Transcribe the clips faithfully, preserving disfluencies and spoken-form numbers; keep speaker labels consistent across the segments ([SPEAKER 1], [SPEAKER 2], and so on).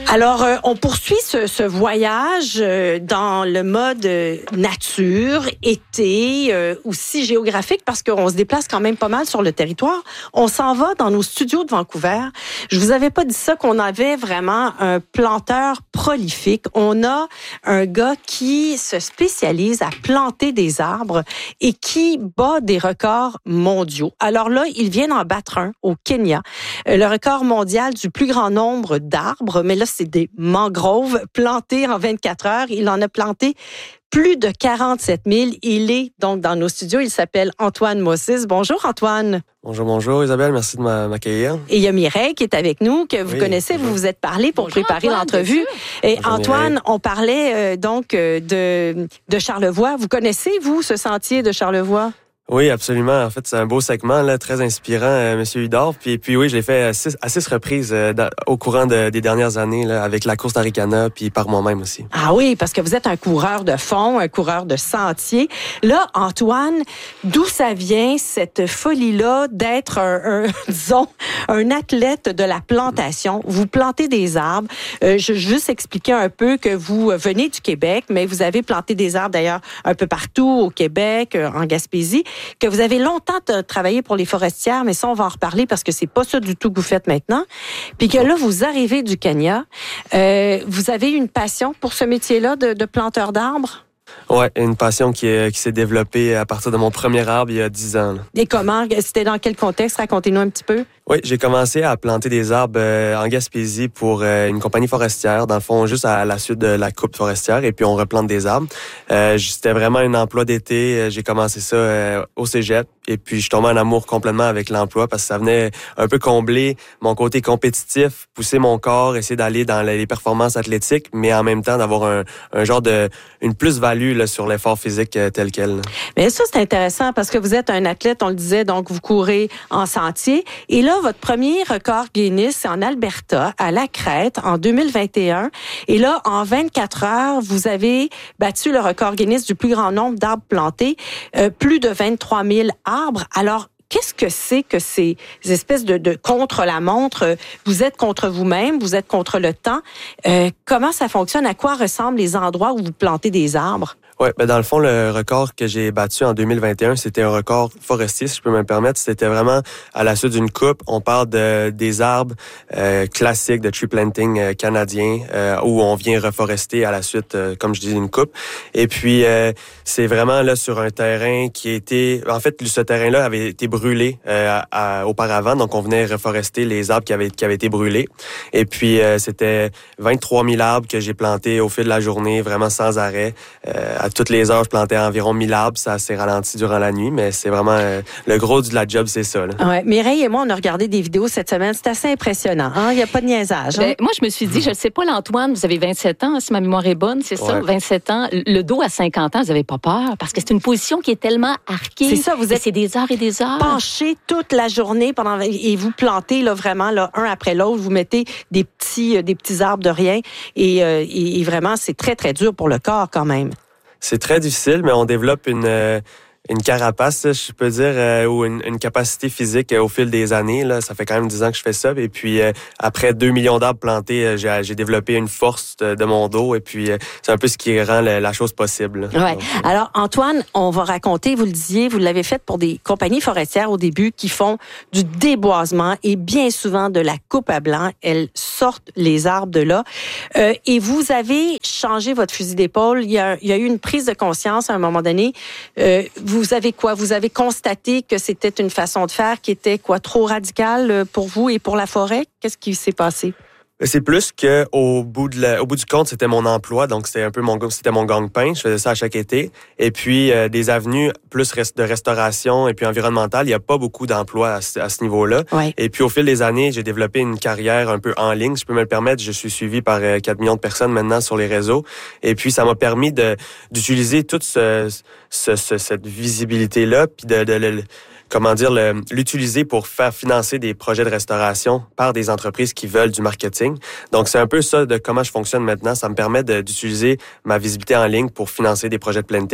[SPEAKER 1] Alors, euh, on poursuit ce, ce voyage euh, dans le mode euh, nature, été, euh, aussi géographique, parce qu'on se déplace quand même pas mal sur le territoire. On s'en va dans nos studios de Vancouver. Je vous avais pas dit ça, qu'on avait vraiment un planteur prolifique. On a un gars qui se spécialise à planter des arbres et qui bat des records mondiaux. Alors là, il vient d'en battre un au Kenya. Euh, le record mondial du plus grand nombre d'arbres, mais là, c'est des mangroves plantées en vingt-quatre heures. Il en a planté plus de quarante-sept mille. Il est donc dans nos studios. Il s'appelle Antoine Mossis. Bonjour, Antoine.
[SPEAKER 2] Bonjour, bonjour Isabelle. Merci de m'accueillir.
[SPEAKER 1] Et il y a Mireille qui est avec nous, que vous
[SPEAKER 2] oui,
[SPEAKER 1] connaissez.
[SPEAKER 2] bonjour.
[SPEAKER 1] Vous vous êtes parlé pour
[SPEAKER 3] Bonjour,
[SPEAKER 1] préparer
[SPEAKER 3] Antoine,
[SPEAKER 1] l'entrevue. Et
[SPEAKER 2] bonjour,
[SPEAKER 1] Antoine,
[SPEAKER 2] Mireille.
[SPEAKER 1] on parlait euh, donc euh, de, de Charlevoix. Vous connaissez, vous, ce sentier de Charlevoix?
[SPEAKER 2] Oui, absolument. En fait, c'est un beau segment, là, très inspirant, euh, Monsieur Hudard. Puis, puis oui, je l'ai fait à six, à six reprises euh, dans, au courant de, des dernières années, là, avec la course d'Aricana, puis par moi-même aussi.
[SPEAKER 1] Ah oui, parce que vous êtes un coureur de fond, un coureur de sentier. Là, Antoine, d'où ça vient, cette folie-là d'être un, un disons, un athlète de la plantation? Vous plantez des arbres. Euh, je vais juste expliquer un peu que vous venez du Québec, mais vous avez planté des arbres d'ailleurs un peu partout au Québec, en Gaspésie, que vous avez longtemps travaillé pour les forestières, mais ça, on va en reparler parce que c'est pas ça du tout que vous faites maintenant. Puis que là, vous arrivez du Kenya. Euh, vous avez une passion pour ce métier-là de, de planteur d'arbres?
[SPEAKER 2] Ouais, une passion qui, est, qui s'est développée à partir de mon premier arbre il y a dix ans. Là.
[SPEAKER 1] Et comment? C'était dans quel contexte? Racontez-nous un petit peu.
[SPEAKER 2] Oui, j'ai commencé à planter des arbres euh, en Gaspésie pour euh, une compagnie forestière, dans le fond, juste à la suite de la coupe forestière, et puis on replante des arbres. Euh, c'était vraiment un emploi d'été. J'ai commencé ça euh, au cégep, et puis je suis tombé en amour complètement avec l'emploi parce que ça venait un peu combler mon côté compétitif, pousser mon corps, essayer d'aller dans les performances athlétiques, mais en même temps d'avoir un, un genre de une plus-value là, sur l'effort physique euh, tel quel. Là.
[SPEAKER 1] Mais ça, c'est intéressant parce que vous êtes un athlète, on le disait, donc vous courez en sentier, et là, votre premier record Guinness, c'est en Alberta, à La Crête, en deux mille vingt et un. Et là, en vingt-quatre heures, vous avez battu le record Guinness du plus grand nombre d'arbres plantés, euh, plus de vingt-trois mille arbres. Alors, qu'est-ce que c'est que ces espèces de, de contre-la-montre? Vous êtes contre vous-même, vous êtes contre le temps. Euh, comment ça fonctionne? À quoi ressemblent les endroits où vous plantez des arbres?
[SPEAKER 2] Oui, ben dans le fond, le record que j'ai battu en deux mille vingt et un, c'était un record forestier, si je peux me permettre. C'était vraiment à la suite d'une coupe. On parle de des arbres euh, classiques de tree planting euh, canadien euh, où on vient reforester à la suite, euh, comme je dis, d'une coupe. Et puis, euh, c'est vraiment là sur un terrain qui a été... En fait, ce terrain-là avait été brûlé euh, à, auparavant, donc on venait reforester les arbres qui avaient, qui avaient été brûlés. Et puis, euh, c'était vingt-trois mille arbres que j'ai plantés au fil de la journée, vraiment sans arrêt, euh, à toutes les heures, je plantais environ mille arbres. Ça s'est ralenti durant la nuit, mais c'est vraiment... Euh, le gros de la job, c'est ça. Là.
[SPEAKER 1] Ouais, Mireille et moi, on a regardé des vidéos cette semaine. C'est assez impressionnant. Hein? Il n'y a pas de niaisage. Hein?
[SPEAKER 3] Ben, moi, je me suis dit, je ne sais pas, l'Antoine, vous avez vingt-sept ans, si ma mémoire est bonne, c'est ça?
[SPEAKER 2] Ouais.
[SPEAKER 3] vingt-sept ans. Le dos à cinquante ans, vous n'avez pas peur? Parce que c'est une position qui est tellement arquée.
[SPEAKER 1] C'est ça, vous êtes
[SPEAKER 3] c'est des heures et des heures.
[SPEAKER 1] penché toute la journée pendant et vous plantez là vraiment là un après l'autre. Vous mettez des petits des petits arbres de rien et, euh, et, et vraiment c'est très très dur pour le corps quand même.
[SPEAKER 2] C'est très difficile, mais on développe une... Euh, une carapace, je peux dire, euh, ou une, une capacité physique euh, au fil des années. Là. Ça fait quand même dix ans que je fais ça. Et puis, euh, après deux millions d'arbres plantés, euh, j'ai, j'ai développé une force de, de mon dos. Et puis, euh, c'est un peu ce qui rend la, la chose possible.
[SPEAKER 1] Ouais.
[SPEAKER 2] Donc,
[SPEAKER 1] Alors, Antoine, on va raconter, vous le disiez, vous l'avez fait pour des compagnies forestières au début qui font du déboisement et bien souvent de la coupe à blanc. Elles sortent les arbres de là. Euh, et vous avez changé votre fusil d'épaule. Il y a, il y a eu une prise de conscience à un moment donné. Euh, vous avez quoi? Vous avez constaté que c'était une façon de faire qui était quoi? Trop radicale pour vous et pour la forêt? Qu'est-ce qui s'est passé?
[SPEAKER 2] C'est plus que au bout de la, au bout du compte, c'était mon emploi, donc c'était un peu mon c'était mon gang-pain. Je faisais ça à chaque été. Et puis euh, des avenues plus rest, de restauration et puis environnementale, il y a pas beaucoup d'emplois à, ce- à ce niveau-là.
[SPEAKER 1] Ouais.
[SPEAKER 2] Et puis au fil des années, j'ai développé une carrière un peu en ligne, si je peux me le permettre. Je suis suivi par euh, quatre millions de personnes maintenant sur les réseaux. Et puis ça m'a permis de d'utiliser toute ce, ce, ce cette visibilité-là, puis de, de, de comment dire, le, l'utiliser pour faire financer des projets de restauration par des entreprises qui veulent du marketing. Donc, c'est un peu ça de comment je fonctionne maintenant. Ça me permet de, d'utiliser ma visibilité en ligne pour financer des projets de planting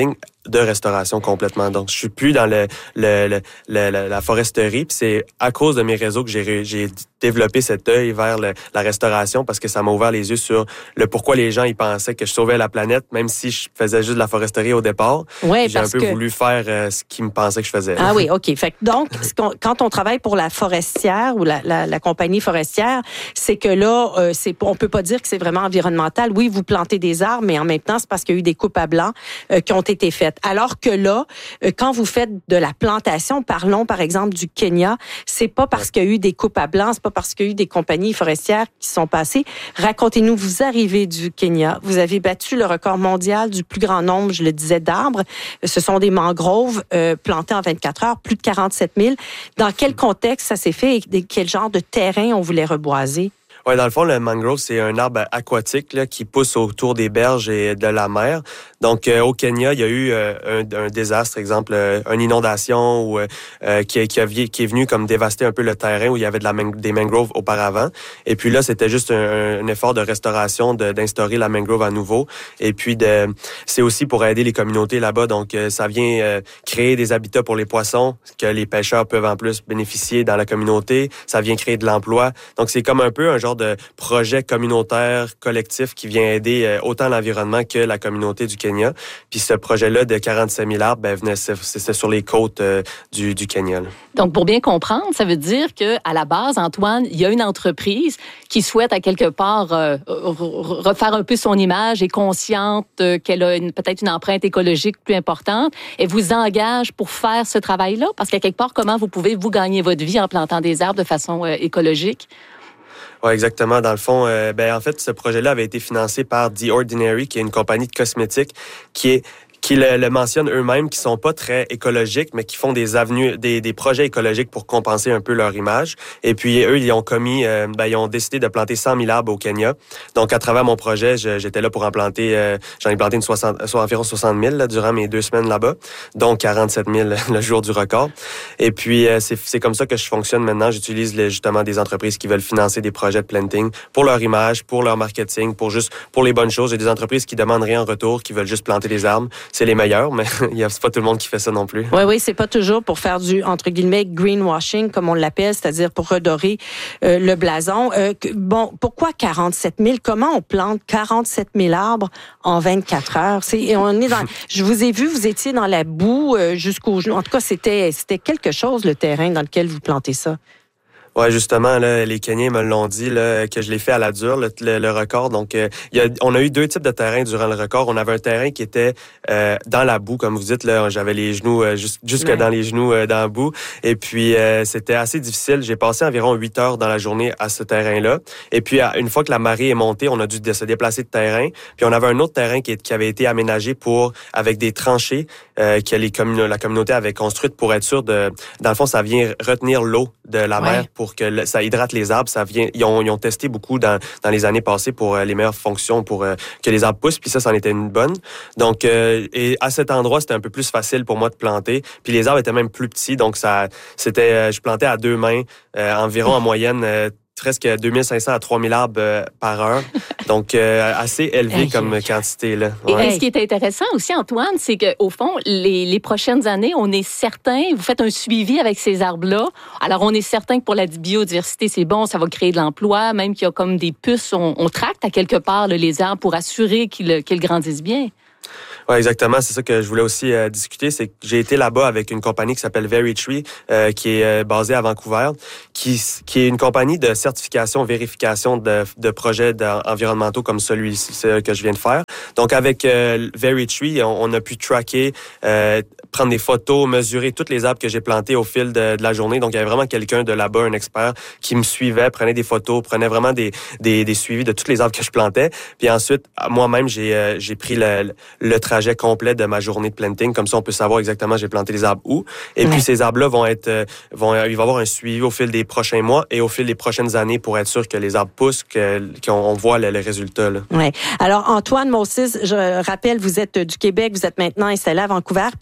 [SPEAKER 2] de restauration complètement. Donc, je suis plus dans le, le, le, le la, la foresterie. Puis c'est à cause de mes réseaux que j'ai, j'ai développé cet œil vers le, la restauration parce que ça m'a ouvert les yeux sur le pourquoi les gens ils pensaient que je sauvais la planète, même si je faisais juste de la foresterie au départ.
[SPEAKER 1] Oui,
[SPEAKER 2] j'ai
[SPEAKER 1] parce
[SPEAKER 2] un peu
[SPEAKER 1] que...
[SPEAKER 2] voulu faire euh, ce qu'ils me pensaient que je faisais.
[SPEAKER 1] Ah oui, OK. Fait que donc, quand on travaille pour la forestière ou la, la, la compagnie forestière, c'est que là, euh, c'est, on peut pas dire que c'est vraiment environnemental. Oui, vous plantez des arbres, mais en même temps, c'est parce qu'il y a eu des coupes à blanc euh, qui ont été faites. Alors que là, euh, quand vous faites de la plantation, parlons par exemple du Kenya, c'est pas parce qu'il y a eu des coupes à blanc, c'est pas parce qu'il y a eu des compagnies forestières qui sont passées. Racontez-nous, vous arrivez du Kenya, vous avez battu le record mondial du plus grand nombre, je le disais, d'arbres. Ce sont des mangroves euh, plantés en vingt-quatre heures, plus de quarante-sept mille. Dans quel contexte ça s'est fait et quel genre de terrain on voulait reboiser?
[SPEAKER 2] Oui, dans le fond, le mangrove, c'est un arbre aquatique là, qui pousse autour des berges et de la mer. Donc, euh, au Kenya, il y a eu euh, un, un désastre, exemple, euh, une inondation ou euh, qui, qui, a, qui est venu comme dévaster un peu le terrain où il y avait de la man- des mangroves auparavant. Et puis là, c'était juste un, un effort de restauration, de, d'instaurer la mangrove à nouveau. Et puis, de, c'est aussi pour aider les communautés là-bas. Donc, euh, ça vient euh, créer des habitats pour les poissons que les pêcheurs peuvent en plus bénéficier dans la communauté. Ça vient créer de l'emploi. Donc, c'est comme un peu un genre de projet communautaire collectif qui vient aider euh, autant l'environnement que la communauté du Kenya. Puis ce projet-là de quarante-sept mille arbres, ben, venait, c'est, c'est sur les côtes euh, du, du Kenya. Là.
[SPEAKER 3] Donc, pour bien comprendre, ça veut dire que à la base, Antoine, il y a une entreprise qui souhaite à quelque part euh, refaire un peu son image, est consciente euh, qu'elle a une, peut-être une empreinte écologique plus importante et vous engage pour faire ce travail-là? Parce qu'à quelque part, comment vous pouvez vous gagner votre vie en plantant des arbres de façon euh, écologique?
[SPEAKER 2] Oui, exactement. Dans le fond, euh, ben en fait, ce projet-là avait été financé par The Ordinary, qui est une compagnie de cosmétiques qui est qui le, le mentionnent eux-mêmes, qui sont pas très écologiques, mais qui font des avenues, des, des projets écologiques pour compenser un peu leur image. Et puis, eux, ils ont commis, euh, ben, ils ont décidé de planter cent mille arbres au Kenya. Donc, à travers mon projet, je, j'étais là pour en planter, euh, j'en ai planté une soixante, soit environ soixante mille là, durant mes deux semaines là-bas. Donc, quarante-sept mille le jour du record. Et puis, euh, c'est, c'est comme ça que je fonctionne maintenant. J'utilise les, justement des entreprises qui veulent financer des projets de planting pour leur image, pour leur marketing, pour juste, pour les bonnes choses. J'ai des entreprises qui demandent rien en retour, qui veulent juste planter des arbres. C'est les meilleurs, mais c'est pas tout le monde qui fait ça non plus.
[SPEAKER 1] Oui, oui, c'est pas toujours pour faire du, entre guillemets, greenwashing, comme on l'appelle, c'est-à-dire pour redorer euh, le blason. Euh, bon, pourquoi quarante-sept mille? Comment on plante quarante-sept mille arbres en vingt-quatre heures? C'est, on est dans, je vous ai vu, vous étiez dans la boue euh, jusqu'au genou. En tout cas, c'était, c'était quelque chose, le terrain dans lequel vous plantez ça.
[SPEAKER 2] Ouais, justement, là, les Kenyans me l'ont dit là, que je l'ai fait à la dure, le, le, le record. Donc, euh, y a, on a eu deux types de terrains durant le record. On avait un terrain qui était euh, dans la boue, comme vous dites. Là, j'avais les genoux euh, juste, jusque ouais. dans les genoux euh, dans la boue. Et puis, euh, c'était assez difficile. J'ai passé environ huit heures dans la journée à ce terrain-là. Et puis, une fois que la marée est montée, on a dû se déplacer de terrain. Puis, on avait un autre terrain qui, qui avait été aménagé pour avec des tranchées euh, que les commun- la communauté avait construites pour être sûr de... Dans le fond, ça vient retenir l'eau de la ouais. mer pour que le, ça hydrate les arbres. Ça vient, ils ont, ils ont testé beaucoup dans, dans les années passées pour euh, les meilleures fonctions pour euh, que les arbres poussent. Puis ça, ça en était une bonne. Donc, euh, et à cet endroit, c'était un peu plus facile pour moi de planter. Puis les arbres étaient même plus petits. Donc, ça, c'était, euh, je plantais à deux mains, euh, environ en moyenne, euh, presque deux mille cinq cents à trois mille arbres euh, par heure. Donc, euh, assez élevé hey, comme quantité. Là.
[SPEAKER 3] Ouais. Et ce qui est intéressant aussi, Antoine, c'est qu'au fond, les, les prochaines années, on est certain, vous faites un suivi avec ces arbres-là. Alors, on est certain que pour la biodiversité, c'est bon, ça va créer de l'emploi, même qu'il y a comme des puces, on, on tracte à quelque part là, les arbres pour assurer qu'ils, qu'ils grandissent bien.
[SPEAKER 2] Oui, exactement. C'est ça que je voulais aussi euh, discuter. C'est que j'ai été là-bas avec une compagnie qui s'appelle Very Tree, euh, qui est euh, basée à Vancouver, qui, qui est une compagnie de certification, vérification de, de projets environnementaux comme celui-ci que je viens de faire. Donc, avec euh, Very Tree, on, on a pu tracker, euh, prendre des photos, mesurer tous les arbres que j'ai plantés au fil de, de la journée. Donc, il y avait vraiment quelqu'un de là-bas, un expert, qui me suivait, prenait des photos, prenait vraiment des, des, des suivis de tous les arbres que je plantais. Puis ensuite, moi-même, j'ai, euh, j'ai pris le, le trajet complet de ma journée de planting. Comme ça, on peut savoir exactement j'ai planté les arbres où. Et ouais. puis, ces arbres-là vont être, euh, vont, il va y avoir un suivi au fil des prochains mois et au fil des prochaines années pour être sûr que les arbres poussent, que, qu'on on voit le, le résultat. Là.
[SPEAKER 1] Ouais. Alors, Antoine Moses, je rappelle, vous êtes du Québec, vous êtes maintenant installé à Vancouver, puis il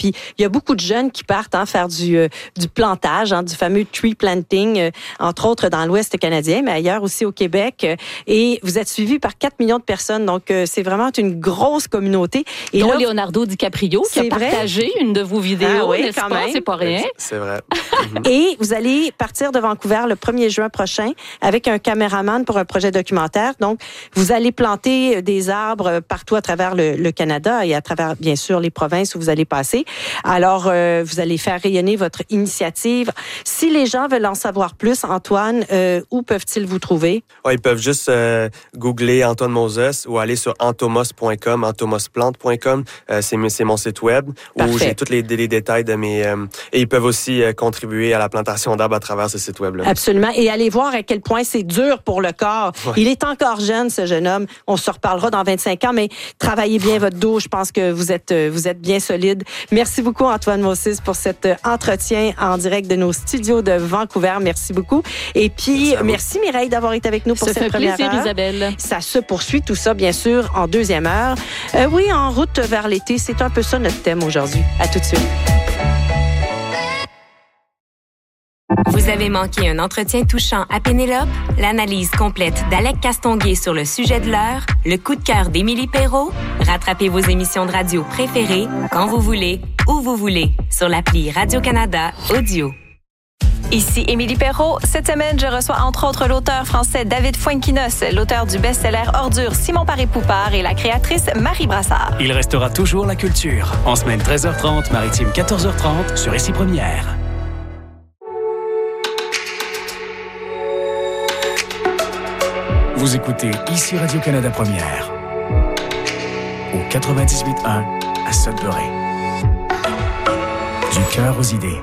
[SPEAKER 1] il y a beaucoup de jeunes qui partent hein, faire du, euh, du plantage, hein, du fameux tree planting, euh, entre autres dans l'Ouest canadien, mais ailleurs aussi au Québec. Et vous êtes suivi par quatre millions de personnes, donc euh, c'est vraiment une grosse communauté. Et
[SPEAKER 3] dont
[SPEAKER 1] là,
[SPEAKER 3] Leonardo DiCaprio, qui a partagé vrai? une de vos vidéos, ah, oui, n'est-ce quand pas? Même. C'est pas rien.
[SPEAKER 2] C'est vrai.
[SPEAKER 1] Et vous allez partir de Vancouver le premier juin prochain avec un caméraman pour un projet documentaire. Donc, vous allez planter des arbres partout à travers le, le Canada et à travers, bien sûr, les provinces où vous allez passer. Alors, euh, vous allez faire rayonner votre initiative. Si les gens veulent en savoir plus, Antoine, euh, où peuvent-ils vous trouver?
[SPEAKER 2] Ouais, ils peuvent juste euh, googler Antoine Moses ou aller sur antomos point com, antomosplante point com. Euh, c'est, c'est mon site web Parfait. Où j'ai tous les, les détails de mes... Euh, et ils peuvent aussi euh, contribuer à la plantation d'arbres à travers ce site web-là.
[SPEAKER 1] Absolument. Et allez voir à quel point c'est dur pour le corps. Ouais. Il est encore jeune, ce jeune homme. On se reparlera dans vingt-cinq ans, mais travaillez bien votre dos. Je pense que vous êtes, vous êtes bien solide. Merci beaucoup, Antoine Moses, pour cet entretien en direct de nos studios de Vancouver. Merci beaucoup. Et puis, merci, merci Mireille d'avoir été avec nous pour
[SPEAKER 3] ça
[SPEAKER 1] cette première
[SPEAKER 3] plaisir,
[SPEAKER 1] heure.
[SPEAKER 3] Isabelle.
[SPEAKER 1] Ça se poursuit, tout ça, bien sûr, en deuxième heure. Euh, oui, en route vers l'été, c'est un peu ça notre thème aujourd'hui. À tout de suite.
[SPEAKER 4] Vous avez manqué un entretien touchant à Pénélope? L'analyse complète d'Alec Castonguay sur le sujet de l'heure? Le coup de cœur d'Émilie Perrault? Rattrapez vos émissions de radio préférées quand vous voulez, où vous voulez, sur l'appli Radio-Canada Audio.
[SPEAKER 5] Ici Émilie Perrault. Cette semaine, je reçois entre autres l'auteur français David Fuenquinos, l'auteur du best-seller Ordures Simon Paré-Poupard et la créatrice Marie Brassard.
[SPEAKER 6] Il restera toujours la culture. En semaine treize heures trente, maritime quatorze heures trente sur Ici Première. Vous écoutez Ici Radio-Canada Première au quatre-vingt-dix-huit un à Sudbury. Du cœur aux idées.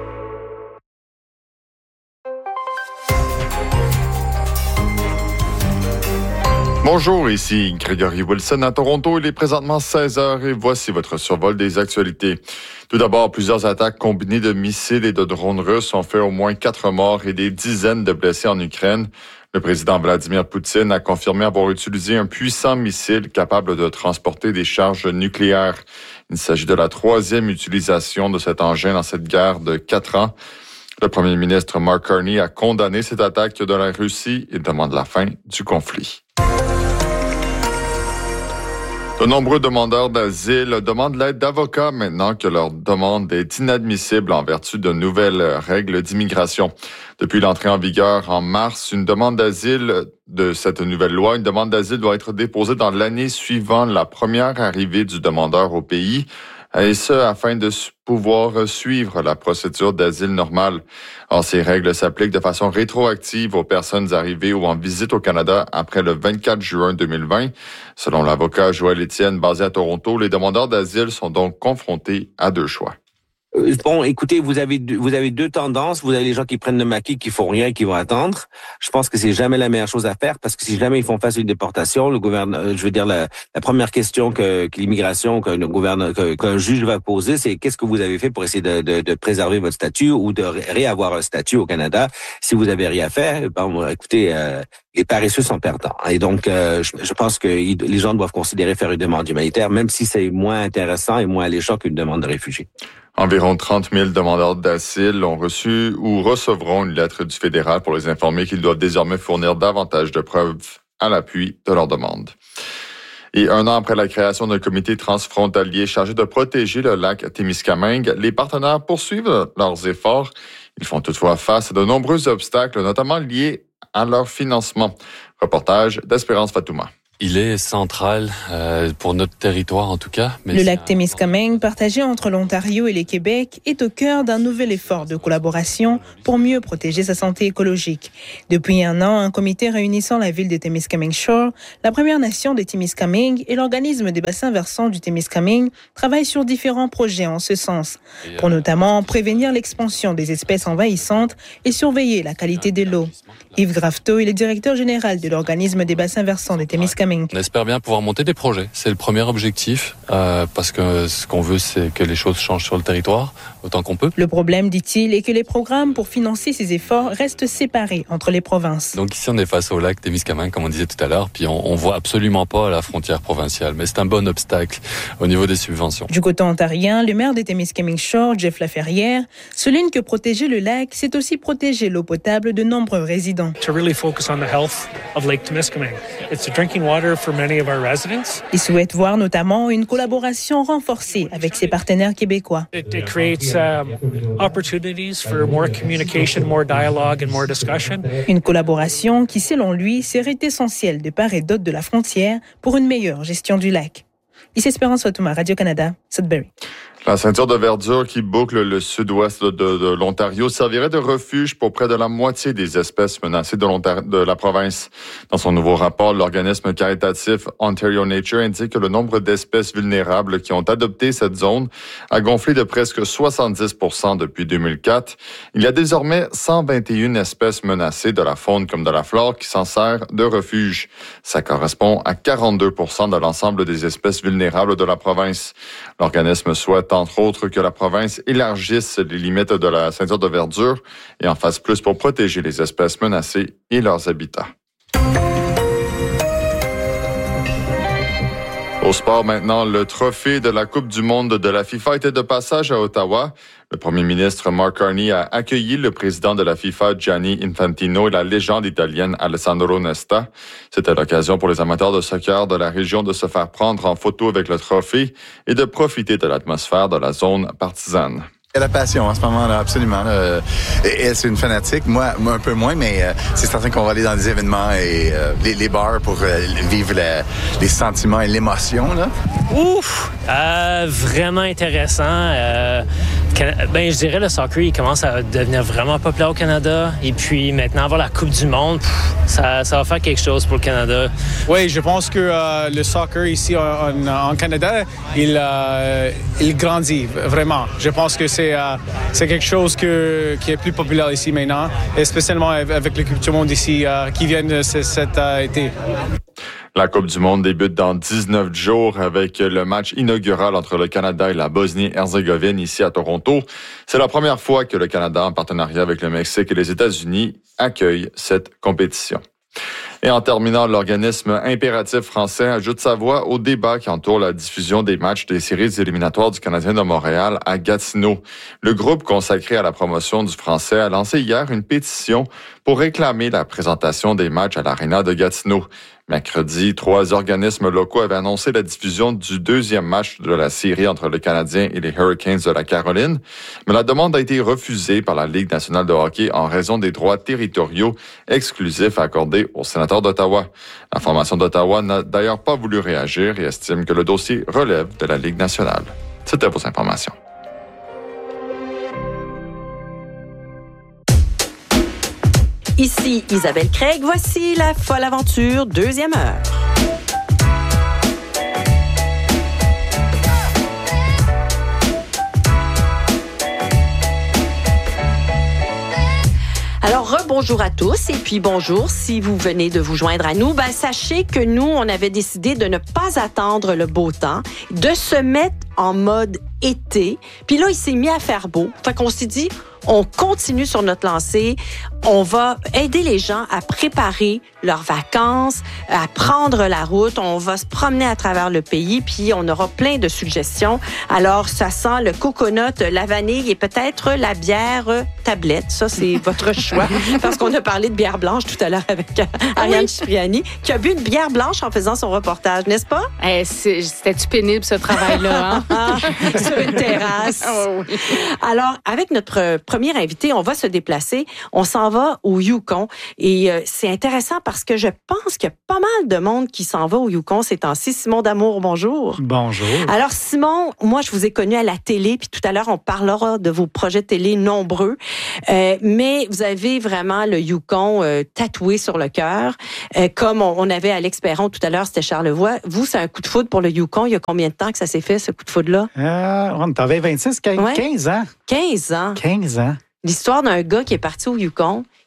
[SPEAKER 7] Bonjour, ici Gregory Wilson à Toronto. Il est présentement seize heures et voici votre survol des actualités. Tout d'abord, plusieurs attaques combinées de missiles et de drones russes ont fait au moins quatre morts et des dizaines de blessés en Ukraine. Le président Vladimir Poutine a confirmé avoir utilisé un puissant missile capable de transporter des charges nucléaires. Il s'agit de la troisième utilisation de cet engin dans cette guerre de quatre ans. Le premier ministre Mark Carney a condamné cette attaque de la Russie et demande la fin du conflit. De nombreux demandeurs d'asile demandent l'aide d'avocats maintenant que leur demande est inadmissible en vertu de nouvelles règles d'immigration. Depuis l'entrée en vigueur en mars, une demande d'asile de cette nouvelle loi, une demande d'asile doit être déposée dans l'année suivant la première arrivée du demandeur au pays. Et ce, afin de pouvoir suivre la procédure d'asile normale. Or, ces règles s'appliquent de façon rétroactive aux personnes arrivées ou en visite au Canada après le vingt-quatre juin deux mille vingt. Selon l'avocat Joël Étienne, basé à Toronto, les demandeurs d'asile sont donc confrontés à deux choix.
[SPEAKER 8] Bon, écoutez, vous avez deux, vous avez deux tendances. Vous avez les gens qui prennent le maquis, qui font rien, qui vont attendre. Je pense que c'est jamais la meilleure chose à faire parce que si jamais ils font face à une déportation, le gouvernement, je veux dire la, la première question que, que l'immigration, que le gouvernement, que, qu'un juge va poser, c'est qu'est-ce que vous avez fait pour essayer de, de, de préserver votre statut ou de réavoir un statut au Canada. Si vous avez rien fait, bon, écoutez, euh, les paresseux sont perdants. Et donc, euh, je, je pense que les gens doivent considérer faire une demande humanitaire, même si c'est moins intéressant et moins alléchant qu'une demande de réfugié.
[SPEAKER 7] Environ trente mille demandeurs d'asile ont reçu ou recevront une lettre du fédéral pour les informer qu'ils doivent désormais fournir davantage de preuves à l'appui de leur demande. Et un an après la création d'un comité transfrontalier chargé de protéger le lac Témiscamingue, les partenaires poursuivent leurs efforts. Ils font toutefois face à de nombreux obstacles, notamment liés à leur financement. Reportage d'Espérance Fatouma.
[SPEAKER 9] Il est central euh, pour notre territoire en tout cas. Mais
[SPEAKER 10] le lac Témiscamingue, partagé entre l'Ontario et le Québec, est au cœur d'un nouvel effort de collaboration pour mieux protéger sa santé écologique. Depuis un an, un comité réunissant la ville de Témiscamingue Shore, la Première Nation de Témiscamingue et l'organisme des bassins versants du Témiscamingue travaillent sur différents projets en ce sens, pour notamment prévenir l'expansion des espèces envahissantes et surveiller la qualité de l'eau. Yves Grafto est le directeur général de l'organisme des bassins versants de Témiscamingue.
[SPEAKER 9] On espère bien pouvoir monter des projets. C'est le premier objectif euh, parce que ce qu'on veut, c'est que les choses changent sur le territoire. autant qu'on peut.
[SPEAKER 10] Le problème, dit-il, est que les programmes pour financer ces efforts restent séparés entre les provinces.
[SPEAKER 9] Donc ici, on est face au lac Témiscamingue, comme on disait tout à l'heure, puis on, on voit absolument pas la frontière provinciale. Mais c'est un bon obstacle au niveau des subventions.
[SPEAKER 10] Du côté ontarien, le maire de Témiscamingue Shore, Jeff Laferrière, souligne que protéger le lac, c'est aussi protéger l'eau potable de nombreux résidents.
[SPEAKER 11] To really focus on the health of Lake Témiscamingue. It's the drinking water for many of our residents.
[SPEAKER 10] Il souhaite voir notamment une collaboration renforcée avec ses partenaires québécois.
[SPEAKER 11] It, it creates um, opportunities for more communication, more dialogue and more discussion.
[SPEAKER 10] Une collaboration qui, selon lui, serait essentielle de part et d'autre de la frontière pour une meilleure gestion du lac. Ici Espérance Fatouma, Radio-Canada, Sudbury.
[SPEAKER 7] La ceinture de verdure qui boucle le sud-ouest de, de, de l'Ontario servirait de refuge pour près de la moitié des espèces menacées de, l'Ontario, de la province. Dans son nouveau rapport, l'organisme caritatif Ontario Nature indique que le nombre d'espèces vulnérables qui ont adopté cette zone a gonflé de presque soixante-dix pour cent depuis deux mille quatre. Il y a désormais cent vingt et une espèces menacées de la faune comme de la flore qui s'en servent de refuge. Ça correspond à quarante-deux pour cent de l'ensemble des espèces vulnérables de la province. L'organisme souhaite entre autres que la province élargisse les limites de la ceinture de verdure et en fasse plus pour protéger les espèces menacées et leurs habitats. Au sport maintenant, le trophée de la Coupe du monde de la FIFA était de passage à Ottawa. Le premier ministre Mark Carney a accueilli le président de la FIFA, Gianni Infantino, et la légende italienne Alessandro Nesta. C'était l'occasion pour les amateurs de soccer de la région de se faire prendre en photo avec le trophée et de profiter de l'atmosphère de la zone partisane.
[SPEAKER 12] Il y a la passion en ce moment-là, absolument. Là. Elle, c'est une fanatique. Moi, moi, un peu moins, mais euh, c'est certain qu'on va aller dans des événements et euh, les, les bars pour euh, vivre la, les sentiments et l'émotion. Là.
[SPEAKER 13] Ouf! Euh, vraiment intéressant. Euh, ben, je dirais le soccer, il commence à devenir vraiment populaire au Canada. Et puis maintenant, avoir la Coupe du monde, pff, ça, ça va faire quelque chose pour le Canada.
[SPEAKER 14] Oui, je pense que euh, le soccer ici en, en Canada, il, euh, il grandit vraiment. Je pense que c'est Euh, c'est quelque chose que, qui est plus populaire ici maintenant, et spécialement avec l'équipe du monde ici euh, qui vient cet euh, été.
[SPEAKER 7] La Coupe du monde débute dans dix-neuf jours avec le match inaugural entre le Canada et la Bosnie-Herzégovine ici à Toronto. C'est la première fois que le Canada, en partenariat avec le Mexique et les États-Unis, accueille cette compétition. Et en terminant, l'organisme Impératif français ajoute sa voix au débat qui entoure la diffusion des matchs des séries éliminatoires du Canadien de Montréal à Gatineau. Le groupe consacré à la promotion du français a lancé hier une pétition pour réclamer la présentation des matchs à l'Arena de Gatineau. Mercredi, trois organismes locaux avaient annoncé la diffusion du deuxième match de la série entre le Canadien et les Hurricanes de la Caroline, mais la demande a été refusée par la Ligue nationale de hockey en raison des droits territoriaux exclusifs accordés aux sénateurs d'Ottawa. La formation d'Ottawa n'a d'ailleurs pas voulu réagir et estime que le dossier relève de la Ligue nationale. C'était vos informations.
[SPEAKER 1] Ici Isabelle Craig, voici la folle aventure, deuxième heure. Alors, rebonjour à tous et puis bonjour si vous venez de vous joindre à nous. Ben, sachez que nous, on avait décidé de ne pas attendre le beau temps, de se mettre en mode été. Puis là, il s'est mis à faire beau. Fait qu'on s'est dit, on continue sur notre lancée. On va aider les gens à préparer leurs vacances, à prendre la route. On va se promener à travers le pays, puis on aura plein de suggestions. Alors, ça sent le coconut, la vanille et peut-être la bière tablette. Ça, c'est votre choix. Parce qu'on a parlé de bière blanche tout à l'heure avec Ariane oui. Cipriani, qui a bu une bière blanche en faisant son reportage, n'est-ce pas?
[SPEAKER 3] Eh, c'est, c'était-tu pénible, ce travail-là? Hein?
[SPEAKER 1] Sur une terrasse.
[SPEAKER 3] Oh, oui.
[SPEAKER 1] Alors, avec notre premier invité, on va se déplacer. On s'en va au Yukon. Et euh, c'est intéressant parce que je pense qu'il y a pas mal de monde qui s'en va au Yukon ces temps-ci. Simon D'Amour, bonjour.
[SPEAKER 15] Bonjour.
[SPEAKER 1] Alors, Simon, moi, je vous ai connu à la télé, puis tout à l'heure, on parlera de vos projets télé nombreux. Euh, mais vous avez vraiment le Yukon euh, tatoué sur le cœur. Euh, comme on, on avait Alex Perron tout à l'heure, c'était Charlevoix. Vous, c'est un coup de foudre pour le Yukon. Il y a combien de temps que ça s'est fait, ce coup de foudre-là?
[SPEAKER 15] Euh, on avait vingt-six, quinze,
[SPEAKER 1] ouais.
[SPEAKER 15] quinze ans.
[SPEAKER 1] quinze ans?
[SPEAKER 15] quinze ans.
[SPEAKER 1] L'histoire d'un gars qui est parti au Yukon,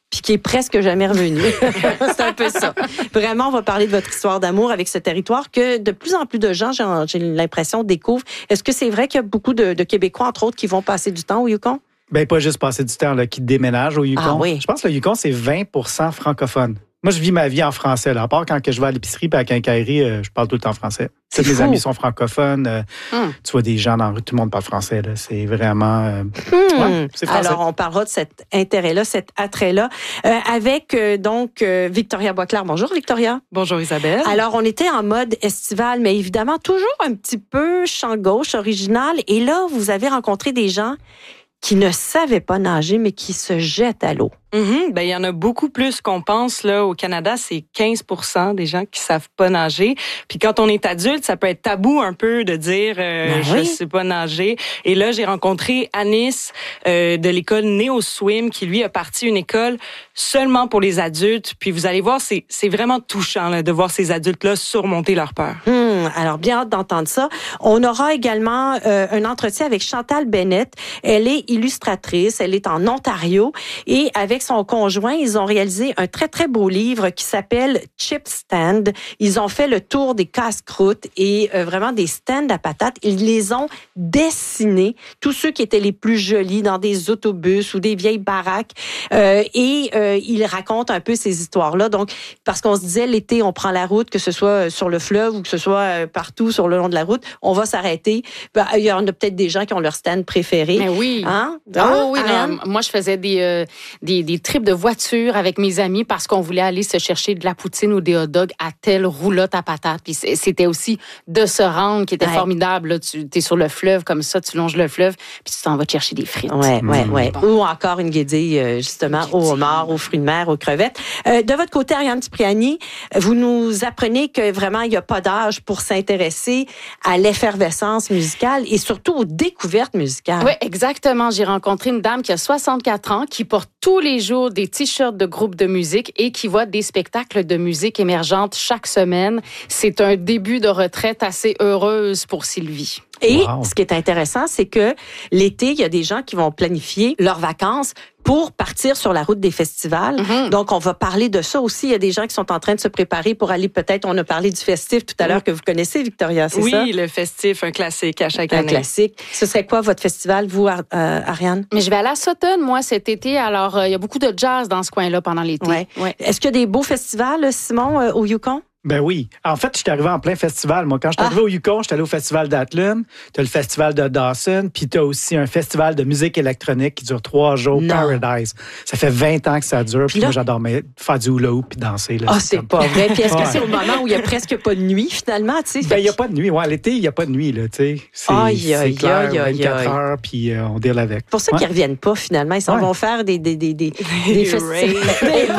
[SPEAKER 1] puis qui est presque jamais revenu. C'est un peu ça. Vraiment, on va parler de votre histoire d'amour avec ce territoire que de plus en plus de gens, j'ai, j'ai l'impression, découvrent. Est-ce que c'est vrai qu'il y a beaucoup de, de Québécois, entre autres, qui vont passer du temps au Yukon?
[SPEAKER 15] Ben pas juste passer du temps, là, qui déménagent au Yukon.
[SPEAKER 1] Ah, oui.
[SPEAKER 15] Je pense que le Yukon, c'est vingt pour cent francophone. Moi, je vis ma vie en français. Là. À part quand que je vais à l'épicerie et à la quincaillerie, euh, je parle tout le temps français. Tous mes amis sont francophones. Euh, hum. Tu vois des gens dans la rue, tout le monde parle français. Là. C'est vraiment... Euh,
[SPEAKER 1] hum.
[SPEAKER 15] ouais, c'est français.
[SPEAKER 1] Alors, on parlera de cet intérêt-là, cet attrait-là, euh, avec euh, donc euh, Victoria Boisclair. Bonjour, Victoria.
[SPEAKER 16] Bonjour, Isabelle.
[SPEAKER 1] Alors, on était en mode estival, mais évidemment, toujours un petit peu champ gauche, original. Et là, vous avez rencontré des gens qui ne savaient pas nager, mais qui se jettent à l'eau.
[SPEAKER 16] Mm-hmm. Ben, il y en a beaucoup plus qu'on pense. Là, au Canada, c'est quinze pour cent des gens qui savent pas nager. Puis quand on est adulte, ça peut être tabou un peu de dire euh, ben je oui. sais pas nager. Et là, j'ai rencontré Anis euh, de l'école Neo Swim, qui lui a parti une école seulement pour les adultes. Puis vous allez voir, c'est c'est vraiment touchant là, de voir ces adultes-là surmonter leur peur.
[SPEAKER 1] Hum, alors bien hâte d'entendre ça. On aura également euh, un entretien avec Chantal Bennett. Elle est illustratrice. Elle est en Ontario et avec son conjoint, ils ont réalisé un très, très beau livre qui s'appelle Chip Stand. Ils ont fait le tour des casse-croûtes et euh, vraiment des stands à patates. Ils les ont dessinés, tous ceux qui étaient les plus jolis dans des autobus ou des vieilles baraques. Euh, et euh, ils racontent un peu ces histoires-là. Donc, parce qu'on se disait, l'été, on prend la route, que ce soit sur le fleuve ou que ce soit partout sur le long de la route, on va s'arrêter. Ben, il y en a peut-être des gens qui ont leur stand préféré.
[SPEAKER 17] Mais oui.
[SPEAKER 1] Hein?
[SPEAKER 17] Ah, oh, oui, non, moi, je faisais des, euh, des, des trips de voiture avec mes amis parce qu'on voulait aller se chercher de la poutine ou des hot dogs à telle roulotte à patates. Puis c'était aussi de se rendre qui était ouais. formidable. Là. Tu es sur le fleuve comme ça, tu longes le fleuve, puis tu t'en vas te chercher des frites.
[SPEAKER 1] Ouais, ouais, mmh. ouais. Bon. Ou encore une guédille, justement, une au homard, aux fruits de mer, aux crevettes. Euh, de votre côté, Ariane Cipriani, vous nous apprenez que vraiment, il n'y a pas d'âge pour s'intéresser à l'effervescence musicale et surtout aux découvertes musicales.
[SPEAKER 17] Oui, exactement. J'ai rencontré une dame qui a soixante-quatre ans, qui porte tous les jours des t-shirts de groupes de musique et qui voit des spectacles de musique émergente chaque semaine. C'est un début de retraite assez heureuse pour Sylvie.
[SPEAKER 1] Et
[SPEAKER 15] wow.
[SPEAKER 1] ce qui est intéressant, c'est que l'été, il y a des gens qui vont planifier leurs vacances pour partir sur la route des festivals. Mm-hmm. Donc, on va parler de ça aussi. Il y a des gens qui sont en train de se préparer pour aller peut-être, on a parlé du festif tout à l'heure que vous connaissez, Victoria, c'est
[SPEAKER 16] oui,
[SPEAKER 1] ça?
[SPEAKER 16] Oui, le festif, un classique à chaque
[SPEAKER 1] un
[SPEAKER 16] année.
[SPEAKER 1] Un classique. Ce serait quoi votre festival, vous, euh, Ariane?
[SPEAKER 17] Mais je vais aller à Sutton, moi, cet été. Alors, euh, il y a beaucoup de jazz dans ce coin-là pendant l'été.
[SPEAKER 1] Ouais. Ouais. Est-ce qu'il y a des beaux festivals, Simon, euh, au Yukon?
[SPEAKER 15] Ben oui. En fait, je suis arrivé en plein festival. Moi, quand je suis arrivé
[SPEAKER 1] ah.
[SPEAKER 15] au Yukon, je suis allé au festival d'Atlin. Tu as le festival de Dawson, puis tu as aussi un festival de musique électronique qui dure trois jours, non. Paradise. Ça fait vingt ans que ça dure, puis moi, j'adore faire du hula hoop puis danser.
[SPEAKER 1] Ah, oh, c'est comme... pas vrai. Puis est-ce que c'est au moment où il n'y a presque pas de nuit, finalement? Tu sais,
[SPEAKER 15] ben, il n'y a pas de nuit. Ouais, l'été, il n'y a pas de nuit. Là, c'est
[SPEAKER 1] aïe, aïe,
[SPEAKER 15] clair,
[SPEAKER 1] aïe, aïe,
[SPEAKER 15] vingt-quatre heures, puis euh, on deal avec.
[SPEAKER 1] Pour ceux
[SPEAKER 15] ouais.
[SPEAKER 1] qui ne reviennent pas, finalement, ils s'en ouais. vont faire des, des, des, des, des festivals.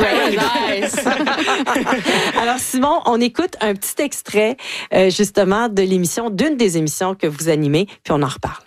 [SPEAKER 1] Alors, Simon, on écoute un petit extrait, euh, justement, de l'émission, d'une des émissions que vous animez, puis on en reparle.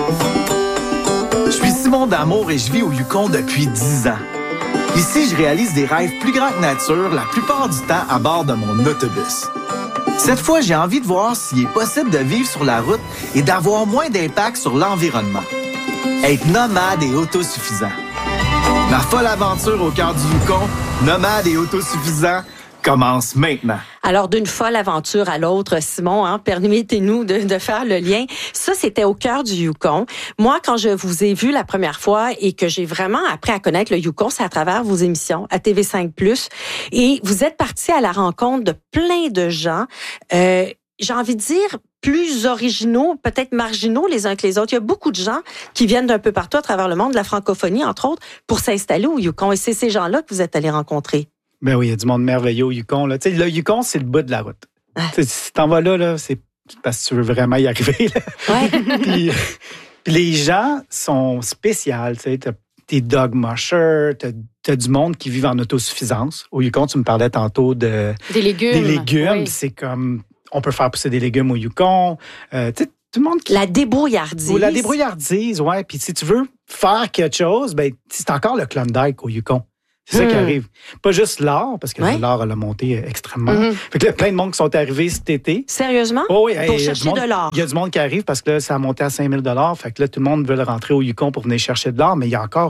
[SPEAKER 18] Je suis Simon D'Amour et je vis au Yukon depuis dix ans. Ici, je réalise des rêves plus grands que nature, la plupart du temps à bord de mon autobus. Cette fois, j'ai envie de voir s'il est possible de vivre sur la route et d'avoir moins d'impact sur l'environnement. Être nomade et autosuffisant. Ma folle aventure au cœur du Yukon, nomade et autosuffisant, commence maintenant.
[SPEAKER 1] Alors, d'une folle aventure à l'autre, Simon, hein, permettez-nous de, de faire le lien. Ça, c'était au cœur du Yukon. Moi, quand je vous ai vu la première fois et que j'ai vraiment appris à connaître le Yukon, c'est à travers vos émissions à T V cinq plus. Et vous êtes partis à la rencontre de plein de gens, euh, j'ai envie de dire, plus originaux, peut-être marginaux les uns que les autres. Il y a beaucoup de gens qui viennent d'un peu partout à travers le monde, de la francophonie, entre autres, pour s'installer au Yukon. Et c'est ces gens-là que vous êtes allés rencontrer.
[SPEAKER 15] Ben oui, il y a du monde merveilleux au Yukon. Là. Le Yukon, c'est le bout de la route. Ah. Si t'en vas là, là, c'est parce que tu veux vraiment y arriver. Là. Ouais. Puis, les gens sont spéciaux. Tu as des dog mushers, tu as du monde qui vit en autosuffisance. Au Yukon, tu me parlais tantôt de...
[SPEAKER 17] Des légumes.
[SPEAKER 15] Des légumes.
[SPEAKER 17] Oui.
[SPEAKER 15] C'est comme... On peut faire pousser des légumes au Yukon. Euh, tu sais, tout le monde qui...
[SPEAKER 1] La débrouillardise.
[SPEAKER 15] Ou la débrouillardise, oui. Puis si tu veux faire quelque chose, ben c'est encore le Klondike au Yukon. C'est ça mmh. qui arrive. Pas juste l'or, parce que ouais. l'or, elle a monté extrêmement. Mmh. Fait que là, plein de monde qui sont arrivés cet été.
[SPEAKER 1] Sérieusement?
[SPEAKER 15] Oh, oui,
[SPEAKER 1] pour
[SPEAKER 15] hey,
[SPEAKER 1] chercher
[SPEAKER 15] monde,
[SPEAKER 1] de l'or.
[SPEAKER 15] Il y a du monde qui arrive parce que là, ça a monté à cinq mille dollars. Fait que là, tout le monde veut rentrer au Yukon pour venir chercher de l'or, mais il y a encore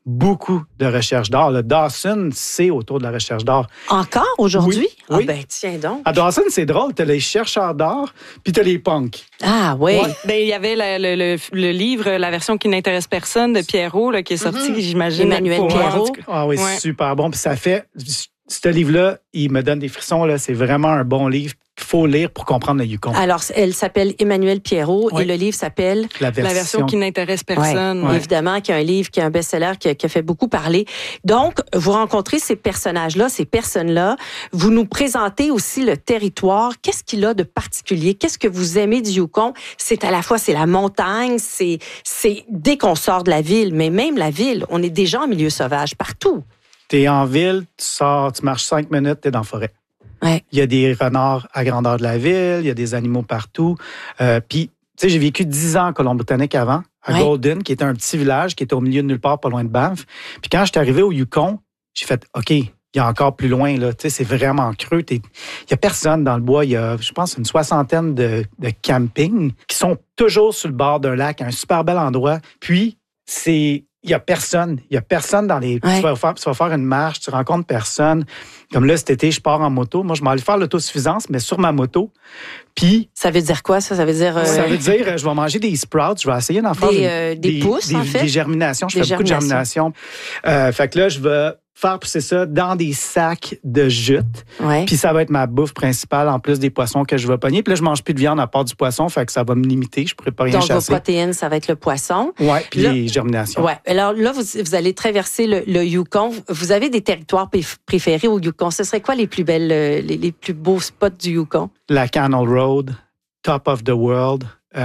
[SPEAKER 15] beaucoup de recherche d'or. Le Dawson, c'est autour de la recherche d'or.
[SPEAKER 1] Encore aujourd'hui?
[SPEAKER 15] Oui.
[SPEAKER 1] Ah
[SPEAKER 15] oui.
[SPEAKER 1] ben tiens donc.
[SPEAKER 15] À Dawson, c'est drôle. T'as les chercheurs d'or, puis t'as les punks.
[SPEAKER 1] Ah oui.
[SPEAKER 16] Ouais. Ben, il y avait la, le, le, le livre, la version qui n'intéresse personne de Pierrot, là, qui est sorti, mm-hmm. j'imagine.
[SPEAKER 1] Emmanuel Pierrot.
[SPEAKER 15] Ah oui,
[SPEAKER 16] ouais.
[SPEAKER 15] super bon. Puis ça fait... Ce livre-là, il me donne des frissons. Là. C'est vraiment un bon livre qu'il faut lire pour comprendre le Yukon.
[SPEAKER 1] Alors, elle s'appelle Emmanuel Pierrot
[SPEAKER 15] oui.
[SPEAKER 1] et le livre s'appelle...
[SPEAKER 15] La version,
[SPEAKER 16] la version qui n'intéresse personne.
[SPEAKER 1] Ouais. Ouais. Évidemment, qui est un livre, qui est un best-seller, qui a, qui a fait beaucoup parler. Donc, vous rencontrez ces personnages-là, ces personnes-là. Vous nous présentez aussi le territoire. Qu'est-ce qu'il a de particulier? Qu'est-ce que vous aimez du Yukon? C'est à la fois, c'est la montagne, c'est, c'est dès qu'on sort de la ville, mais même la ville, on est déjà en milieu sauvage, partout.
[SPEAKER 15] T'es en ville, tu sors, tu marches cinq minutes, t'es dans la forêt.
[SPEAKER 1] Ouais.
[SPEAKER 15] Il y a des renards à grandeur de la ville, il y a des animaux partout. Euh, Puis, tu sais, j'ai vécu dix ans en Colombie-Britannique avant, à ouais. Golden, qui était un petit village qui était au milieu de nulle part, pas loin de Banff. Puis quand je suis arrivé au Yukon, j'ai fait, OK, il y a encore plus loin, là. Tu sais, c'est vraiment creux. Il y a personne dans le bois. Il y a, je pense, une soixantaine de, de campings qui sont toujours sur le bord d'un lac, un super bel endroit. Puis, c'est... Il n'y a personne. Il n'y a personne dans les... Ouais. Tu vas faire, tu vas faire une marche, tu rencontres personne. Comme là, cet été, je pars en moto. Moi, je m'en vais faire l'autosuffisance, mais sur ma moto. Puis...
[SPEAKER 1] Ça veut dire quoi, ça? Ça veut dire... Euh...
[SPEAKER 15] Ça veut dire, je vais manger des sprouts. Je vais essayer d'en faire...
[SPEAKER 1] Des, euh, des, des pousses,
[SPEAKER 15] des,
[SPEAKER 1] en fait?
[SPEAKER 15] Des germinations. Je
[SPEAKER 1] des
[SPEAKER 15] fais beaucoup de germinations. Euh, fait que là, je vais faire pousser ça dans des sacs de jute.
[SPEAKER 1] Ouais.
[SPEAKER 15] Puis ça va être ma bouffe principale, en plus des poissons que je vais pogner. Puis là, je mange plus de viande à part du poisson, fait que ça va me limiter. Je pourrais pas rien
[SPEAKER 1] Donc,
[SPEAKER 15] chasser.
[SPEAKER 1] Donc, vos protéines, ça va être le poisson.
[SPEAKER 15] Oui, puis là, les germinations.
[SPEAKER 1] Oui. Alors là, vous, vous allez traverser le, le Yukon. Vous avez des territoires préférés au Yukon. Ce serait quoi les plus belles, les, les plus beaux spots du Yukon?
[SPEAKER 15] La Canal Road, Top of the World,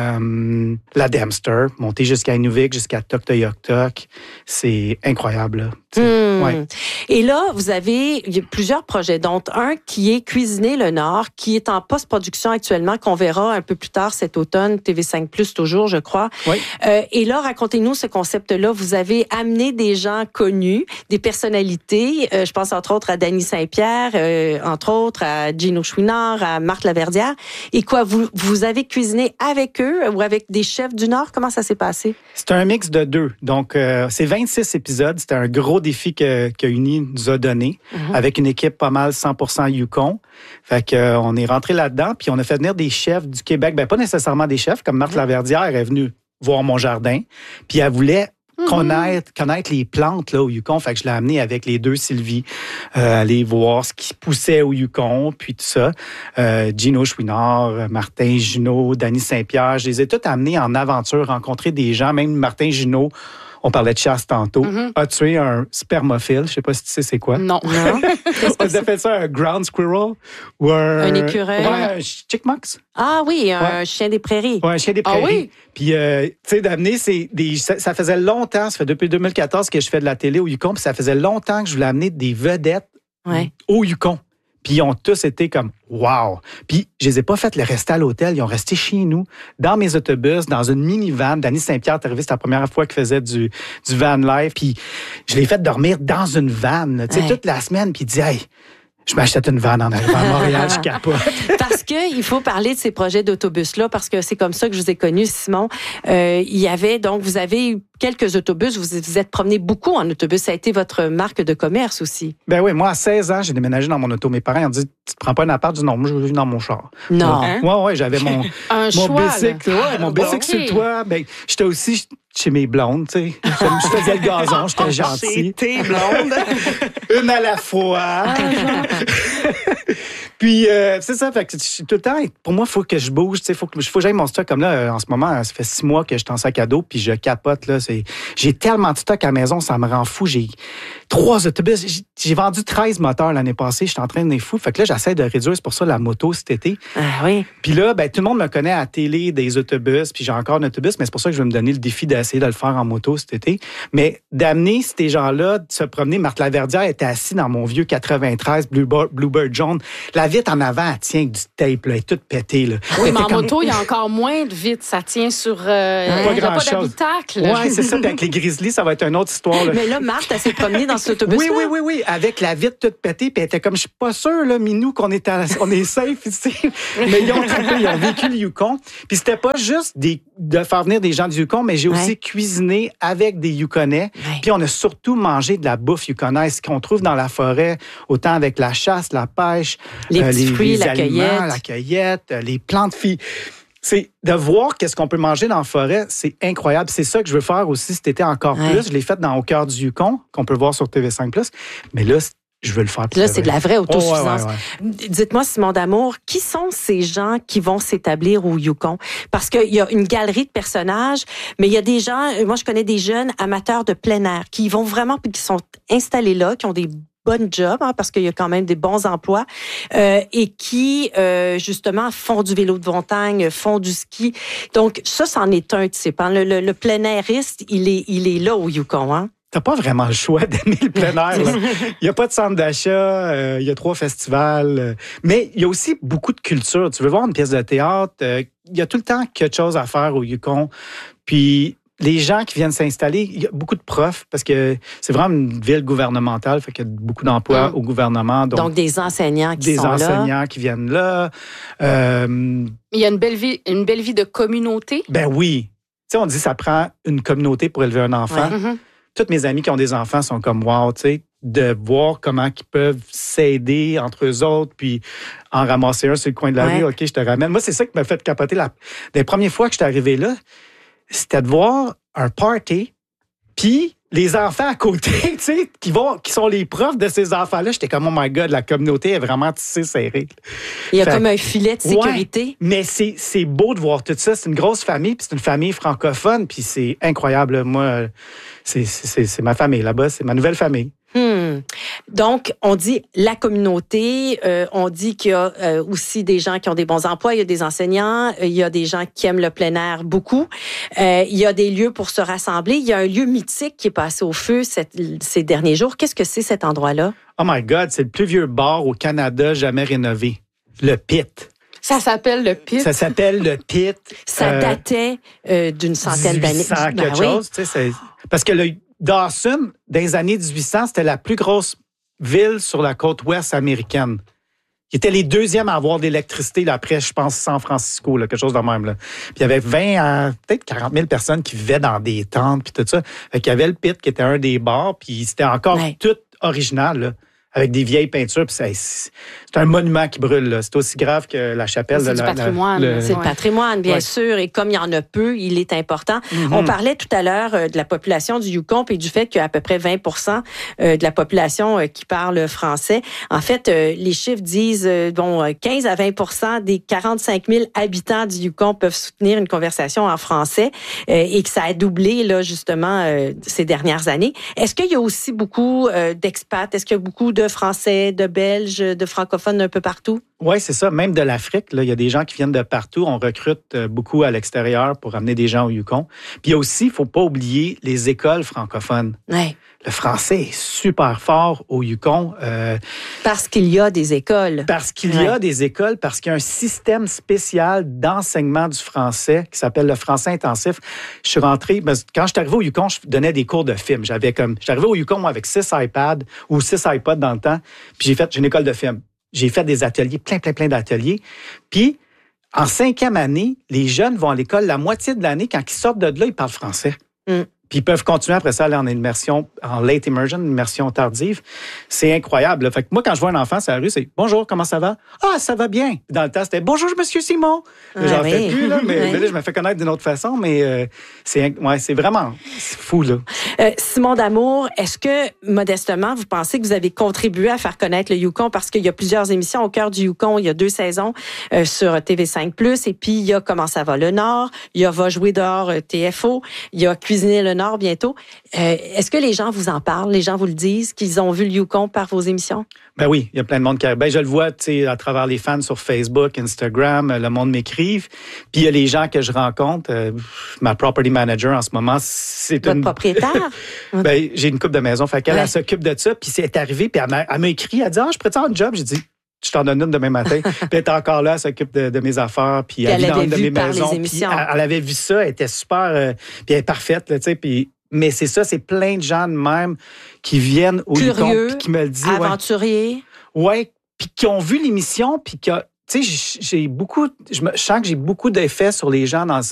[SPEAKER 15] euh, la Dempster, monter jusqu'à Inuvik, jusqu'à Tuktoyaktuk. C'est incroyable.
[SPEAKER 1] Mmh.
[SPEAKER 15] Ouais.
[SPEAKER 1] Et là, vous avez il y a plusieurs projets, dont un qui est Cuisiner le Nord, qui est en post-production actuellement, qu'on verra un peu plus tard cet automne, T V cinq plus toujours, je crois.
[SPEAKER 15] Oui.
[SPEAKER 1] Euh, et là, racontez-nous ce concept-là. Vous avez amené des gens connus, des personnalités. Euh, je pense entre autres à Dany Saint-Pierre, euh, entre autres à Gino Chouinard, à Marthe Laverdière. Et quoi, vous, vous avez cuisiné avec eux ou avec des chefs du Nord? Comment ça s'est passé?
[SPEAKER 15] C'est un mix de deux. Donc, euh, c'est vingt-six épisodes. C'était un gros défi que, que Uni nous a donné, mm-hmm. avec une équipe pas mal cent pour cent Yukon. Fait que, euh, on est rentré là-dedans, puis on a fait venir des chefs du Québec. Ben pas nécessairement des chefs, comme Marthe mm-hmm. Laverdière est venue voir mon jardin, puis elle voulait mm-hmm. connaître, connaître les plantes là, au Yukon. Fait que je l'ai amené avec les deux Sylvie, euh, aller voir ce qui poussait au Yukon, puis tout ça. Euh, Gino Chouinard, Martin Junot, Dany Saint-Pierre, je les ai tous amenés en aventure, rencontrer des gens, même Martin Junot. On parlait de chasse tantôt. Mm-hmm. A tué un spermophile. Je sais pas si tu sais c'est quoi.
[SPEAKER 17] Non. non.
[SPEAKER 15] On appelle ça un ground squirrel ou un...
[SPEAKER 1] Un écureuil.
[SPEAKER 15] Ouais, un chickmox.
[SPEAKER 1] Ah oui, un
[SPEAKER 15] ouais.
[SPEAKER 1] chien des prairies.
[SPEAKER 15] Ouais, un chien des prairies.
[SPEAKER 1] Ah oui?
[SPEAKER 15] Puis, euh, tu sais, d'amener, c'est des, ça, ça faisait longtemps, ça fait depuis deux mille quatorze que je fais de la télé au Yukon, puis ça faisait longtemps que je voulais amener des vedettes
[SPEAKER 1] ouais.
[SPEAKER 15] au Yukon. Puis ils ont tous été comme « wow ». Puis je les ai pas fait le rester à l'hôtel, ils ont resté chez nous, dans mes autobus, dans une minivan. Dany Saint-Pierre est arrivé, c'était la première fois qu'il faisait du, du van life. Puis je l'ai fait dormir dans une van, tu sais, ouais. toute la semaine. Puis il dit « Hey, je m'achète une van en arrivant à Montréal, je capote. »
[SPEAKER 1] Parce qu'il faut parler de ces projets d'autobus-là, parce que c'est comme ça que je vous ai connu, Simon. Euh, il y avait, donc, vous avez eu quelques autobus, vous vous êtes promené beaucoup en autobus. Ça a été votre marque de commerce aussi.
[SPEAKER 15] Ben oui, moi, à seize ans, j'ai déménagé dans mon auto. Mes parents ont dit, tu te prends pas un appart? Je dis non, moi, je vis dans mon char.
[SPEAKER 1] Non.
[SPEAKER 15] Ouais, hein? ouais, j'avais mon,
[SPEAKER 17] un
[SPEAKER 15] mon
[SPEAKER 17] choix,
[SPEAKER 15] bicycle, ouais, mon bicycle okay. sur le toit. Ben, j'étais aussi chez mes blondes, tu sais. Je faisais le gazon, j'étais gentil.
[SPEAKER 16] Chez tes blondes.
[SPEAKER 15] Une à la fois. Puis, euh, c'est ça, fait que tout le temps, pour moi, il faut que je bouge, il faut que, faut que j'aille mon stock. Comme là, en ce moment, ça fait six mois que je suis en sac à dos, puis je capote, là. C'est, j'ai tellement de stock à la maison, ça me rend fou. J'ai trois autobus. J'ai, j'ai vendu treize moteurs l'année passée, je suis en train de les fou. Fait que là, j'essaie de réduire, c'est pour ça la moto cet été.
[SPEAKER 1] Ah oui.
[SPEAKER 15] Puis là, ben, tout le monde me connaît à la télé des autobus, puis j'ai encore un autobus, mais c'est pour ça que je vais me donner le défi d'essayer de le faire en moto cet été. Mais d'amener ces gens-là, de se promener, Marthe Laverdière était assise dans mon vieux quatre-vingt-treize Bluebird, Bluebird jaune. La vitre en avant, elle tient du tape, là, elle est toute pétée. Là.
[SPEAKER 17] Oui, mais en
[SPEAKER 15] comme...
[SPEAKER 17] moto, il y a encore moins de vitre. Ça tient sur... Euh,
[SPEAKER 15] pas
[SPEAKER 17] il n'y a pas
[SPEAKER 15] chose.
[SPEAKER 17] d'habitacle.
[SPEAKER 15] Oui, c'est ça. Puis avec les Grizzlies, ça va être une autre histoire. Là.
[SPEAKER 1] Mais là, Marthe, elle s'est promenée dans cet autobus-là.
[SPEAKER 15] Oui, oui, oui, oui. Avec la vitre toute pétée. Puis elle était comme, je suis pas sûre, là, Minou, qu'on est, à... on est safe ici. Mais ils ont trippé, ils ont vécu le Yukon. Puis c'était pas juste des, de faire venir des gens du Yukon, mais j'ai
[SPEAKER 1] Ouais.
[SPEAKER 15] aussi cuisiné avec des Yukonais.
[SPEAKER 1] Ouais.
[SPEAKER 15] Puis on a surtout mangé de la bouffe yukonaise qu'on trouve dans la forêt, autant avec la chasse, la pêche,
[SPEAKER 1] Les petits fruits,
[SPEAKER 15] les
[SPEAKER 1] la
[SPEAKER 15] aliments,
[SPEAKER 1] cueillette.
[SPEAKER 15] la cueillette, euh, les plantes filles. C'est de voir qu'est-ce qu'on peut manger dans la forêt, c'est incroyable. C'est ça que je veux faire aussi cet été encore
[SPEAKER 1] Ouais.
[SPEAKER 15] plus. Je l'ai fait dans Au cœur du Yukon, qu'on peut voir sur T V cinq plus. Mais là, je veux le faire.
[SPEAKER 1] Là, c'est de la vraie autosuffisance.
[SPEAKER 15] Oh, ouais, ouais, ouais.
[SPEAKER 1] Dites-moi, Simon D'Amour, qui sont ces gens qui vont s'établir au Yukon? Parce qu'il y a une galerie de personnages, mais il y a des gens, moi, je connais des jeunes amateurs de plein air qui vont vraiment, puis qui sont installés là, qui ont des bonnes jobs, hein, parce qu'il y a quand même des bons emplois, euh, et qui, euh, justement, font du vélo de montagne, font du ski. Donc, ça, c'en est un type. Hein. Le, le, le plein airiste, il est, il est là au Yukon, hein?
[SPEAKER 15] T'as pas vraiment le choix d'aimer le plein air. là. Il n'y a pas de centre d'achat, euh, il y a trois festivals. euh, mais il y a aussi beaucoup de culture. Tu veux voir une pièce de théâtre, euh, il y a tout le temps quelque chose à faire au Yukon. Puis les gens qui viennent s'installer, il y a beaucoup de profs, parce que c'est vraiment une ville gouvernementale, fait qu'il y a beaucoup d'emplois
[SPEAKER 1] Hum.
[SPEAKER 15] au gouvernement. Donc,
[SPEAKER 1] Donc, des enseignants qui
[SPEAKER 15] des
[SPEAKER 1] sont là.
[SPEAKER 15] enseignants qui viennent là. Euh,
[SPEAKER 17] Il y a une belle vie, une belle vie de communauté.
[SPEAKER 15] ben oui. Tu sais, on dit que ça prend une communauté pour élever un enfant.
[SPEAKER 1] Ouais.
[SPEAKER 17] Mhm.
[SPEAKER 15] Toutes mes amis qui ont des enfants sont comme wow, tu sais, de voir comment ils peuvent s'aider entre eux autres, puis en ramasser un sur le coin de la
[SPEAKER 1] Ouais.
[SPEAKER 15] rue, OK, je te ramène. Moi, c'est ça qui m'a fait capoter. La... Les premières fois que je suis arrivé là, c'était de voir un party, puis les enfants à côté, tu sais, qui vont, qui sont les profs de ces enfants-là. J'étais comme, oh my God, la communauté est vraiment tissée serrée.
[SPEAKER 1] Il y a
[SPEAKER 15] Fait-
[SPEAKER 1] comme un filet de sécurité.
[SPEAKER 15] Ouais, mais c'est, c'est beau de voir tout ça. C'est une grosse famille, puis c'est une famille francophone, puis c'est incroyable. là. Moi, c'est, c'est, c'est, c'est ma famille là-bas, c'est ma nouvelle famille.
[SPEAKER 1] Hmm. Donc, on dit la communauté, euh, on dit qu'il y a euh, aussi des gens qui ont des bons emplois, il y a des enseignants, euh, il y a des gens qui aiment le plein air beaucoup, euh, il y a des lieux pour se rassembler, il y a un lieu mythique qui est passé au feu cette, ces derniers jours. Qu'est-ce que c'est cet endroit-là?
[SPEAKER 15] Oh my God, c'est le plus vieux bar au Canada jamais rénové. Le Pit.
[SPEAKER 17] Ça s'appelle le Pit.
[SPEAKER 15] Ça s'appelle le Pit.
[SPEAKER 1] Ça
[SPEAKER 15] Euh,
[SPEAKER 1] datait euh, d'une centaine d'années.
[SPEAKER 15] dix-huit cents
[SPEAKER 1] Ben
[SPEAKER 15] quelque
[SPEAKER 1] oui.
[SPEAKER 15] chose. Tu sais, c'est- parce que le Dawson, dans les années dix-huit cents, c'était la plus grosse ville sur la côte ouest américaine. Ils étaient les deuxièmes à avoir de l'électricité, là, après, je pense, San Francisco, là, quelque chose de même. Là. Puis il y avait vingt à peut-être quarante mille personnes qui vivaient dans des tentes, puis tout ça. Fait qu'il y avait le Pit, qui était un des bars, puis c'était encore
[SPEAKER 1] Ouais.
[SPEAKER 15] tout original, là, avec des vieilles peintures. Puis c'est, c'est un monument qui brûle. Là. C'est aussi grave que la chapelle.
[SPEAKER 17] C'est
[SPEAKER 15] de
[SPEAKER 17] du
[SPEAKER 15] la- la-
[SPEAKER 17] patrimoine.
[SPEAKER 15] le-
[SPEAKER 1] C'est le patrimoine, bien
[SPEAKER 15] Ouais.
[SPEAKER 1] sûr, et comme il y en a peu, il est important.
[SPEAKER 15] Mhm.
[SPEAKER 1] On parlait tout à l'heure euh, de la population du Yukon et du fait qu'il y a à peu près vingt pour cent euh, de la population euh, qui parle français. En fait, euh, les chiffres disent euh, bon, euh, quinze à vingt pour cent des quarante-cinq mille habitants du Yukon peuvent soutenir une conversation en français euh, et que ça a doublé là justement euh, ces dernières années. Est-ce qu'il y a aussi beaucoup euh, d'expats? Est-ce qu'il y a beaucoup de Français, de Belges, de francophones un peu partout?
[SPEAKER 15] Oui, c'est ça. Même de l'Afrique, là, il y a des gens qui viennent de partout. On recrute euh, beaucoup à l'extérieur pour amener des gens au Yukon. Puis il y a aussi, il ne faut pas oublier, les écoles francophones.
[SPEAKER 1] Ouais.
[SPEAKER 15] Le français est super fort au Yukon. euh,
[SPEAKER 1] Parce qu'il y a des écoles.
[SPEAKER 15] parce qu'il y a
[SPEAKER 1] Ouais.
[SPEAKER 15] des écoles, parce qu'il y a un système spécial d'enseignement du français qui s'appelle le français intensif. Je suis rentré, ben, quand je suis arrivé au Yukon, je donnais des cours de film. J'avais comme, je suis arrivé au Yukon moi, avec six iPads ou six iPods dans le temps, puis j'ai fait, j'ai une école de film. J'ai fait des ateliers, plein, plein, plein d'ateliers. Puis, en cinquième année, les jeunes vont à l'école la moitié de l'année. Quand ils sortent de là, ils parlent français.
[SPEAKER 1] Mm.
[SPEAKER 15] Puis ils peuvent continuer après ça à aller en immersion, en late immersion, immersion tardive. C'est incroyable. Là. Fait que moi, quand je vois un enfant sur la rue, c'est « Bonjour, comment ça va? »« Ah, ça va bien. » Dans le temps, c'était « Bonjour, monsieur Simon. »
[SPEAKER 1] Ah,
[SPEAKER 15] J'en
[SPEAKER 1] oui.
[SPEAKER 15] fais plus, là, mais,
[SPEAKER 1] Oui.
[SPEAKER 15] mais là, je me fais connaître d'une autre façon. Mais euh, c'est, ouais, c'est vraiment c'est fou, là.
[SPEAKER 1] Euh, Simon D'Amour, est-ce que, modestement, vous pensez que vous avez contribué à faire connaître le Yukon? Parce qu'il y a plusieurs émissions au cœur du Yukon. Il y a deux saisons euh, sur T V cinq plus, et puis il y a Comment ça va le Nord, il y a Va jouer dehors euh, T F O, il y a Cuisiner le Nord bientôt. Euh, est-ce que les gens vous en parlent? Les gens vous le disent, qu'ils ont vu le Yukon par vos émissions?
[SPEAKER 15] Ben oui, il y a plein de monde qui arrive. Ben, je le vois, tu sais, à travers les fans sur Facebook, Instagram, euh, le monde m'écrive. Puis il y a les gens que je rencontre. Euh, ma property manager en ce moment, c'est
[SPEAKER 1] Votre
[SPEAKER 15] une...
[SPEAKER 1] propriétaire?
[SPEAKER 15] ben, j'ai une coupe de maison, fait qu'elle
[SPEAKER 1] Ouais.
[SPEAKER 15] elle s'occupe de ça. Puis c'est arrivé, puis elle m'a, elle m'a écrit, elle dit « Ah, je pourrais te faire un job? » J'ai dit « Je t'en donne une demain matin. » Puis elle est encore là, elle s'occupe de, de mes affaires, puis
[SPEAKER 1] Puis elle
[SPEAKER 15] vit dans
[SPEAKER 1] avait
[SPEAKER 15] une de
[SPEAKER 1] vu
[SPEAKER 15] mes
[SPEAKER 1] par les
[SPEAKER 15] maisons. Puis
[SPEAKER 1] émissions.
[SPEAKER 15] elle, elle avait vu ça, elle était super, euh, puis elle est parfaite, là, tu sais, puis... Mais c'est ça, c'est plein de gens de même qui viennent au Yukon,
[SPEAKER 1] Curieux,
[SPEAKER 15] puis qui me le disent. ouais.
[SPEAKER 1] aventuriers.
[SPEAKER 15] Ouais, puis qui ont vu l'émission, puis qui a, tu sais, j'ai- j'ai beaucoup, je, me, je sens que j'ai beaucoup d'effets sur les gens dans le